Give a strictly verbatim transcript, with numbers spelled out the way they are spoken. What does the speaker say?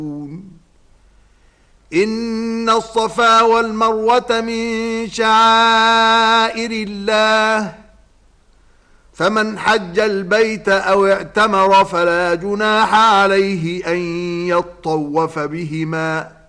إن الصفا والمروة من شعائر الله فمن حج البيت أو اعتمر فلا جناح عليه أن يطوف بهما